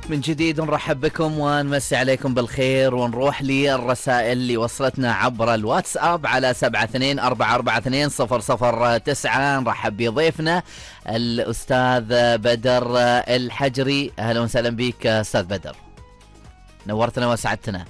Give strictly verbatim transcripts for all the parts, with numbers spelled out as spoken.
من جديد نرحب بكم ونمسي عليكم بالخير، ونروح للرسائل اللي وصلتنا عبر الواتساب على سبعة اثنين أربعة أربعة اثنين صفر صفر تسعة. نرحب بضيفنا الأستاذ بدر الحجري. أهلا وسهلا بك أستاذ بدر، نورتنا وسعدتنا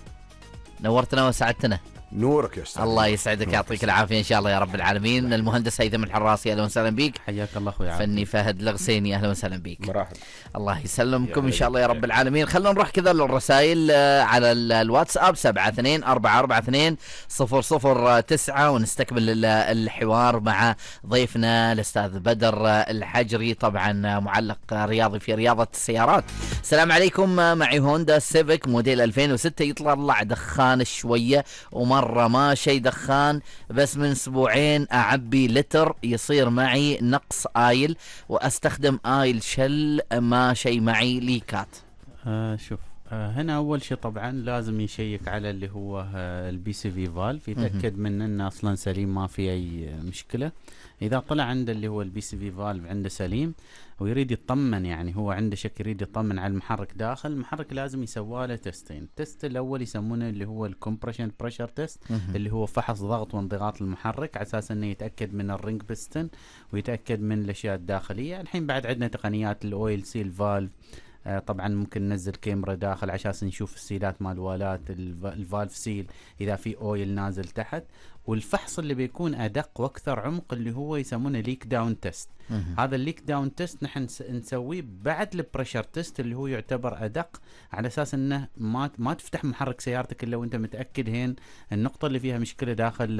نورتنا وسعدتنا. نورك يا استاذ. الله يسعدك، يعطيك العافيه ان شاء الله يا رب العالمين. المهندس هيثم الحراسي، اهلا وسهلا بيك. حياك الله اخوي. فني فهد الغسيني، اهلا وسهلا بيك. مرحبا. الله يسلمكم ان شاء الله يا رب العالمين. خلونا نروح كذا للرسائل على الواتساب سبعة اثنين أربعة أربعة اثنين صفر صفر تسعة، ونستكمل الحوار مع ضيفنا الاستاذ بدر الحجري، طبعا معلق رياضي في رياضه السيارات. السلام عليكم، معي هوندا سيفيك موديل ألفين وستة، يطلع دخان شويه ومره ما شيء دخان، بس من اسبوعين اعبي لتر يصير معي نقص آيل، واستخدم آيل شل ما شيء معي ليكات. آه شوف، آه هنا اول شيء طبعا لازم يشيك على اللي هو آه البي سي في فالف، يتاكد من انه اصلا سليم ما في اي مشكله. اذا طلع عنده اللي هو البي سي في فالف عنده سليم ويريد يطمن، يعني هو عنده شك يريد يطمن على المحرك داخل المحرك، لازم يسوى له تستين. التست الاول يسمونه اللي هو الكومبريشن بريشر تيست، اللي هو فحص ضغط وانضغاط المحرك على اساس انه يتاكد من الرينج بيستن ويتاكد من الاشياء الداخليه. الحين بعد عندنا تقنيات الاويل سيل فالف، آه طبعا ممكن ننزل كاميرا داخل على اساس نشوف السيلات مال والات الفالف سيل اذا في اويل نازل تحت. والفحص اللي بيكون ادق واكثر عمق اللي هو يسمونه ليك داون تيست. هذا الليك داون تيست نحن نسويه بعد البريشر تيست اللي هو يعتبر ادق، على اساس انه ما ما تفتح محرك سيارتك الا وانت متاكد هين النقطه اللي فيها مشكله داخل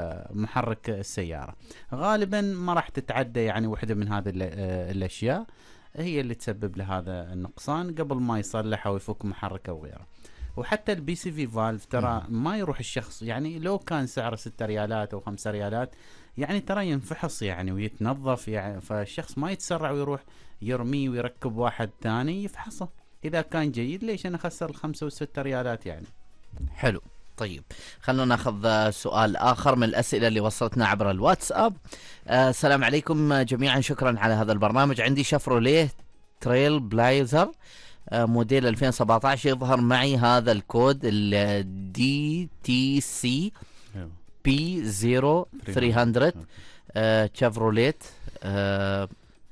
محرك السياره. غالبا ما راح تتعدى يعني وحده من هذه الاشياء هي اللي تسبب له هذا النقصان قبل ما يصلح او يفك محرك او غيره. وحتى البي سي في فالف ترى ما يروح الشخص، يعني لو كان سعره ستة ريالات او خمسة ريالات يعني ترى ينفحص يعني ويتنظف، يعني فالشخص ما يتسرع ويروح يرميه ويركب واحد ثاني يفحصه. اذا كان جيد ليش انا اخسر الخمسة والستة ريالات يعني. حلو. طيب خلونا ناخذ سؤال آخر من الأسئلة اللي وصلتنا عبر الواتساب. آه السلام عليكم جميعا، شكرا على هذا البرنامج. عندي شفروليه تريل بلايزر آه موديل ألفين وسبعة عشر، يظهر معي هذا الكود ال دي تي سي بي صفر ثلاثمية آه شفروليت. آه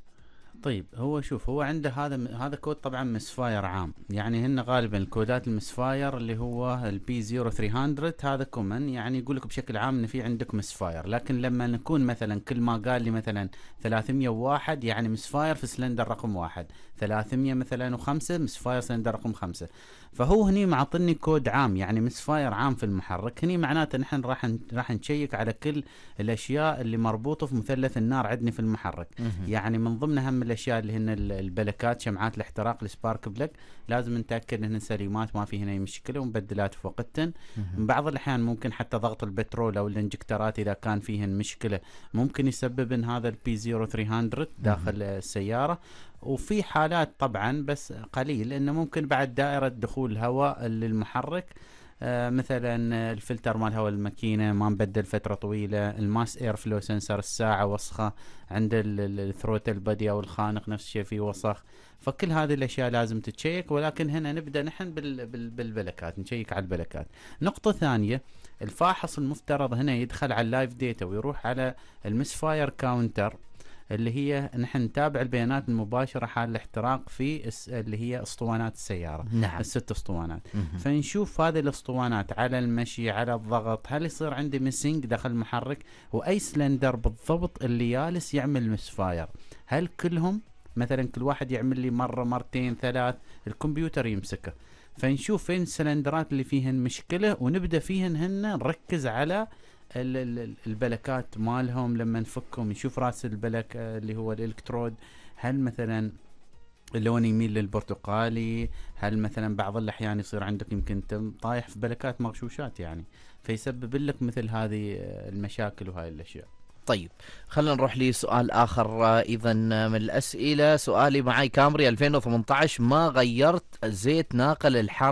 طيب هو شوف، هو عنده هذا هذا كود طبعا مسفاير عام، يعني هن غالبا الكودات المسفاير اللي هو البي صفر ثلاثمية هذا كومن، يعني يقول لك بشكل عام ان في عندك مسفاير. لكن لما نكون مثلا كل ما قال لي مثلا ثلاثمية وواحد يعني مسفاير في سلندر رقم واحد، ثلاثمية مثلا وخمسة مسفاير سلندر رقم خمسة، فهو هني معطني كود عام يعني مسفاير عام في المحرك. هني معناته نحن راح راح نشيك على كل الاشياء اللي مربوطه في مثلث النار عندنا في المحرك. يعني من ضمن اهم الاشياء اللي هن البلكات، شمعات الاحتراق السبارك بلك، لازم نتاكد انهن سليمات ما في هنا مشكله ومبدلات في وقتن. بعض الاحيان ممكن حتى ضغط البترول او الانجكترات اذا كان فيهن مشكله ممكن يسبب ان هذا البي صفر ثلاثمية داخل السياره. وفي حالات طبعا بس قليل انه ممكن بعد دائره دخول هواء للمحرك، آه مثلا الفلتر مال هواء الماكينه ما مبدل فتره طويله، الماس اير فلو سنسر الساعه وسخه، عند الثروتل بادي او الخانق نفس الشيء فيه وسخ. فكل هذه الاشياء لازم تتشيك. ولكن هنا نبدا نحن بال بال بالبلكات، نشيك على البلكات. نقطه ثانيه، الفاحص المفترض هنا يدخل على اللايف ديتا ويروح على المسفاير كاونتر اللي هي نحن نتابع البيانات المباشرة حال الاحتراق في اللي هي اسطوانات السيارة. نعم. الست اسطوانات. فنشوف هذه الاسطوانات على المشي على الضغط، هل يصير عندي ميسنج داخل المحرك، واي سلندر بالضبط اللي جالس يعمل مسفاير، هل كلهم مثلا كل واحد يعمل لي مرة مرتين ثلاث الكمبيوتر يمسكه. فنشوف فين السلندرات اللي فيهن مشكلة ونبدأ فيهن هن نركز على البلكات مالهم. لما نفكهم نشوف راس البلك اللي هو الالكترود، هل مثلا اللون يميل للبرتقالي، هل مثلا بعض الاحيان يصير عندك يمكن طايح في بلكات مغشوشات يعني، فيسبب لك مثل هذه المشاكل وهاي الاشياء. طيب خلينا نروح لسؤال آخر إذا من الأسئلة. سؤالي معي كامري ألفين وثمانية عشر، ما غيرت زيت ناقل الحرارة